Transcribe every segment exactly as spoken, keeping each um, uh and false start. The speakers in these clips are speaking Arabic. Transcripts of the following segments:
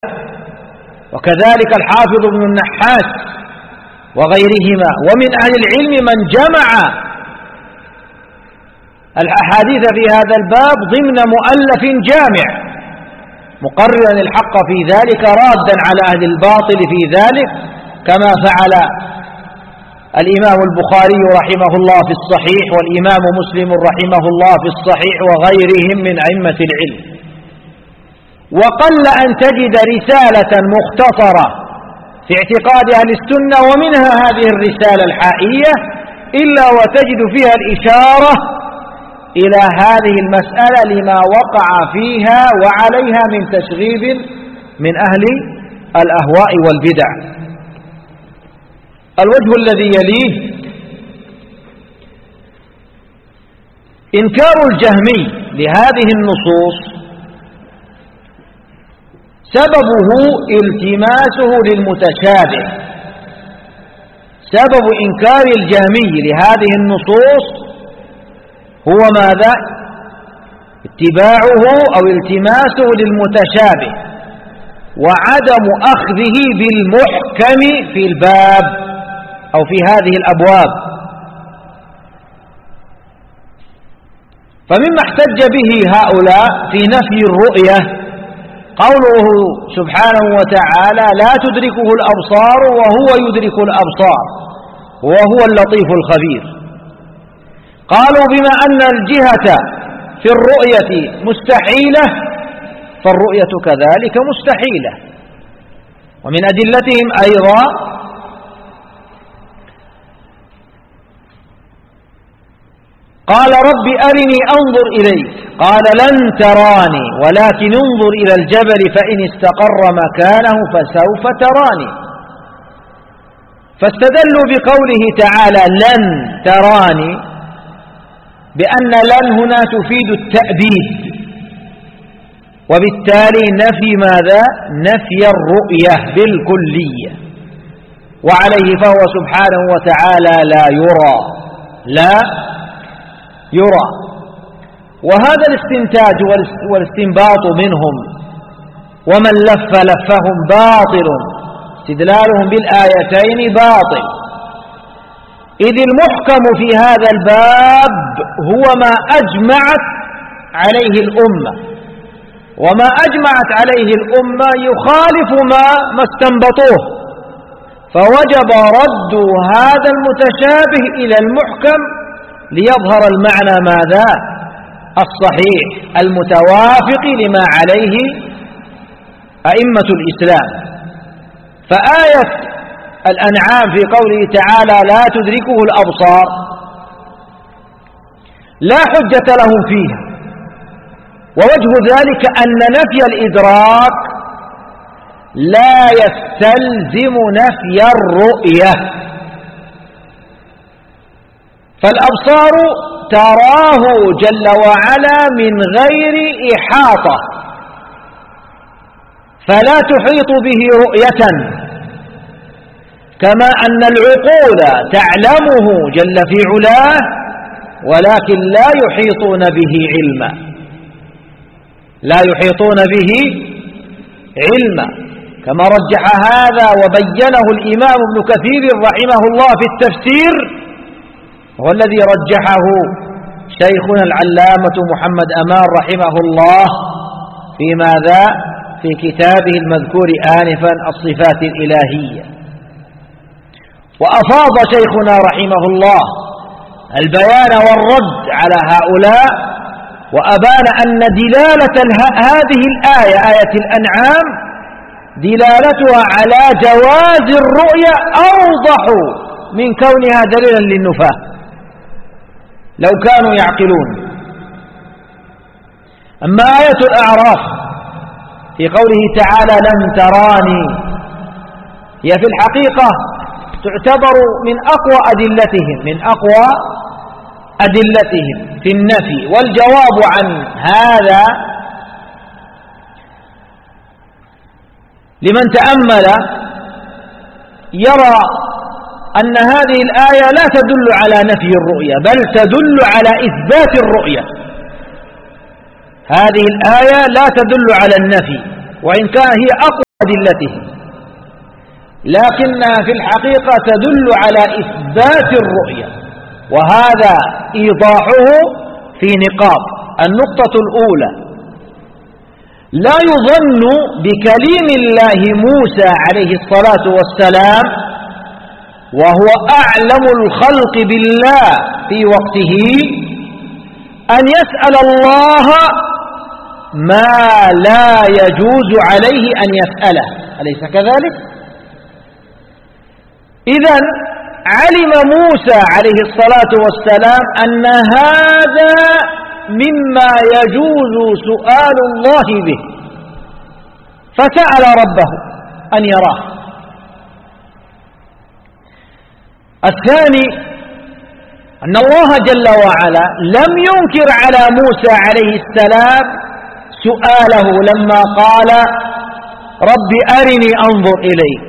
وكذلك الحافظ ابن النحاس وغيرهما. ومن أهل العلم من جمع الأحاديث في هذا الباب ضمن مؤلف جامع مقررا الحق في ذلك رادا على أهل الباطل في ذلك، كما فعل الإمام البخاري رحمه الله في الصحيح، والإمام مسلم رحمه الله في الصحيح، وغيرهم من أئمة العلم. وقل أن تجد رسالة مختصرة في اعتقاد أهل السنة ومنها هذه الرسالة الحائية إلا وتجد فيها الإشارة إلى هذه المسألة لما وقع فيها وعليها من تشغيب من أهل الأهواء والبدع. الوجه الذي يليه إنكار الجهمي لهذه النصوص سببه التماسه للمتشابه. سبب إنكار الجهمي لهذه النصوص هو ماذا؟ اتباعه أو التماسه للمتشابه وعدم أخذه بالمحكم في الباب أو في هذه الأبواب. فمما احتج به هؤلاء في نفي الرؤية قوله سبحانه وتعالى لا تدركه الأبصار وهو يدرك الأبصار وهو اللطيف الخبير. قالوا بما أن الجهة في الرؤية مستحيلة فالرؤية كذلك مستحيلة. ومن أدلتهم أيضا قال رب أرني أنظر إليك قال لن تراني ولكن انظر إلى الجبل فإن استقر مكانه فسوف تراني. فاستدلوا بقوله تعالى لن تراني بأن لن هنا تفيد التأبيد، وبالتالي نفي ماذا؟ نفي الرؤية بالكلية، وعليه فهو سبحانه وتعالى لا يرى لا يرى. وهذا الاستنتاج والاستنباط منهم ومن لف لفهم باطل، استدلالهم بالآيتين باطل، إذ المحكم في هذا الباب هو ما أجمعت عليه الأمة، وما أجمعت عليه الأمة يخالف ما ما استنبطوه، فوجب رد هذا المتشابه إلى المحكم ليظهر المعنى ماذا؟ الصحيح المتوافق لما عليه أئمة الإسلام. فآية الأنعام في قوله تعالى لا تدركه الأبصار لا حجة لهم فيها، ووجه ذلك أن نفي الإدراك لا يستلزم نفي الرؤية، فالأبصار تراه جل وعلا من غير إحاطة، فلا تحيط به رؤية، كما أن العقول تعلمه جل في علاه ولكن لا يحيطون به علما لا يحيطون به علما كما رجح هذا وبينه الإمام ابن كثير رحمه الله في التفسير، هو الذي رجحه شيخنا العلامة محمد أمان رحمه الله في ماذا؟ في كتابه المذكور آنفا الصفات الإلهية. وأفاض شيخنا رحمه الله البيان والرد على هؤلاء، وأبان أن دلالة هذه الآية آية الأنعام دلالتها على جواز الرؤية أوضح من كونها دليلا للنفاة لو كانوا يعقلون. أما آية الأعراف في قوله تعالى لن تراني هي في الحقيقة تعتبر من أقوى أدلتهم من أقوى أدلتهم في النفي، والجواب عن هذا لمن تأمل يرى أن هذه الآية لا تدل على نفي الرؤية بل تدل على إثبات الرؤية. هذه الآية لا تدل على النفي، وإن كان هي أقوى أدلته، لكنها في الحقيقة تدل على إثبات الرؤية، وهذا إيضاحه في نقاط. النقطة الأولى: لا يظن بكليم الله موسى عليه الصلاة والسلام وهو أعلم الخلق بالله في وقته أن يسأل الله ما لا يجوز عليه أن يسأله، أليس كذلك؟ إذن علم موسى عليه الصلاة والسلام أن هذا مما يجوز سؤال الله به، فسأل ربه أن يراه. الثاني أن الله جل وعلا لم ينكر على موسى عليه السلام سؤاله لما قال رب أرني أنظر إليك،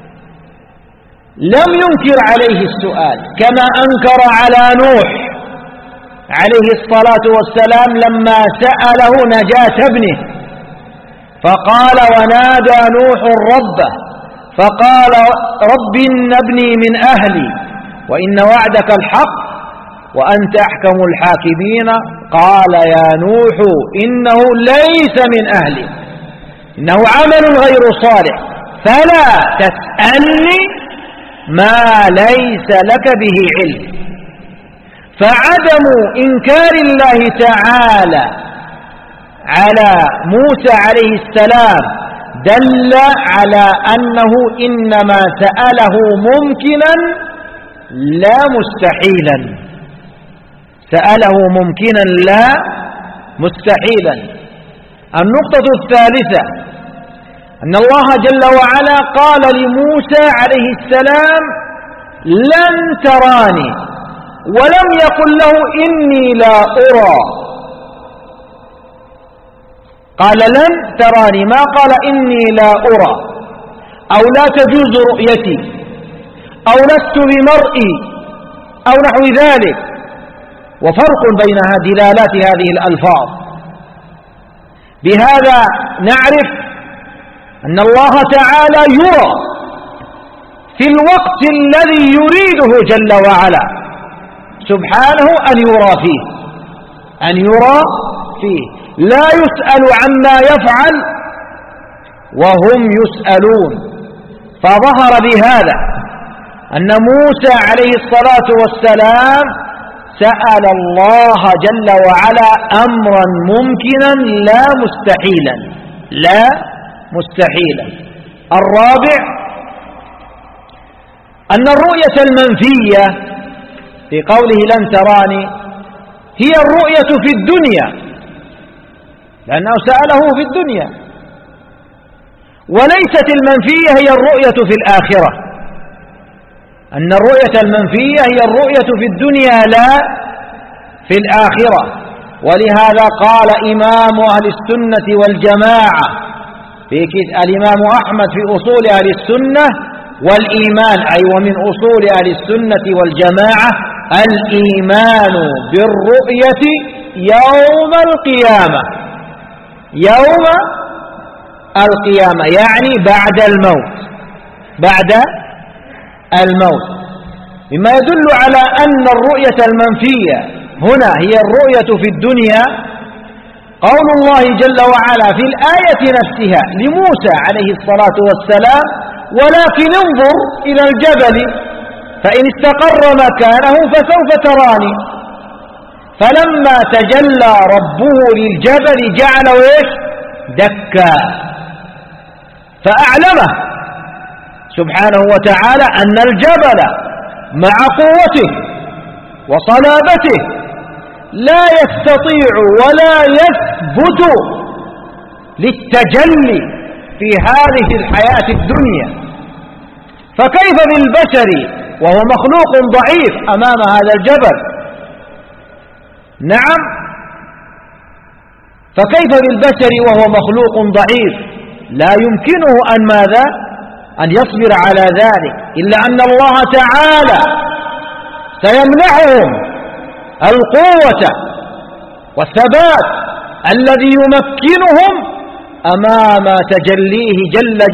لم ينكر عليه السؤال، كما أنكر على نوح عليه الصلاة والسلام لما سأله نجاة ابنه، فقال ونادى نوح ربه فقال رب إن ابني من أهلي وإن وعدك الحق وأنت أحكم الحاكمين، قال يا نوح إنه ليس من أهلي إنه عمل غير صالح فلا تسألني ما ليس لك به علم. فعدم إنكار الله تعالى على موسى عليه السلام دل على أنه إنما سأله ممكنا لا مستحيلا، سأله ممكنا لا مستحيلا. النقطة الثالثة أن الله جل وعلا قال لموسى عليه السلام لن تراني، ولم يقل له إني لا أرى، قال لن تراني، ما قال إني لا أرى أو لا تجوز رؤيتي أو لست بمرئي أو نحو ذلك. وفرق بين دلالات هذه الألفاظ. بهذا نعرف أن الله تعالى يرى في الوقت الذي يريده جل وعلا سبحانه أن يرى فيه، أن يرى فيه، لا يسأل عما يفعل وهم يسألون. فظهر بهذا أن موسى عليه الصلاة والسلام سأل الله جل وعلا أمرا ممكنا لا مستحيلا، لا مستحيلا. الرابع أن الرؤية المنفية في قوله لن تراني هي الرؤية في الدنيا، لأنه سأله في الدنيا، وليست المنفية هي الرؤية في الآخرة، أن الرؤية المنفية هي الرؤية في الدنيا لا في الآخرة. ولهذا قال إمام أهل السنة والجماعة في الإمام أحمد في أصول أهل السنة والإيمان، أي ومن أصول أهل السنة والجماعة الإيمان بالرؤية يوم القيامة، يوم القيامة يعني بعد الموت، بعد الموت، مما يدل على أن الرؤية المنفية هنا هي الرؤية في الدنيا. قول الله جل وعلا في الآية نفسها لموسى عليه الصلاة والسلام ولكن انظر إلى الجبل فإن استقر مكانه فسوف تراني، فلما تجلى ربه للجبل جعله إيش؟ دكا، فأعلمه سبحانه وتعالى أن الجبل مع قوته وصلابته لا يستطيع ولا يثبت للتجلي في هذه الحياة الدنيا، فكيف بالبشر وهو مخلوق ضعيف أمام هذا الجبل؟ نعم، فكيف بالبشر وهو مخلوق ضعيف؟ لا يمكنه أن ماذا؟ أن يصبر على ذلك، إلا أن الله تعالى سيمنحهم القوة والثبات الذي يمكنهم أمام تجليه جل